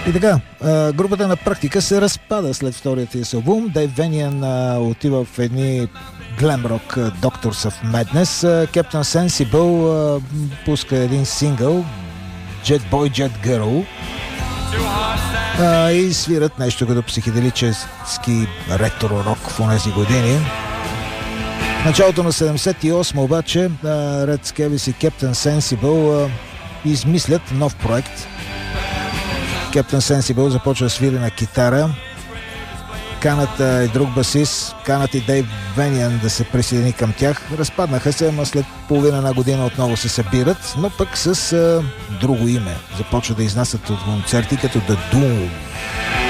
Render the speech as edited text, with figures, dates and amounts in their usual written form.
И така, групата на практика се разпада след вторият си албум. Дейв Вениан отива в едни глем-рок Doctors of Madness. Captain Sensible пуска един сингъл Jet Boy, Jet Girl и свират нещо като психоделически ретро-рок в онези години. Началото на 78 обаче Red Scabies и Captain Sensible измислят нов проект. Captain Sensible започва да свири на китара. Канат и друг басист, канат и Дейв Вениан да се присъедини към тях. Разпаднаха се, ама след половина на година отново се събират, но пък с друго име. Започва да изнасят от концерти като The Doom.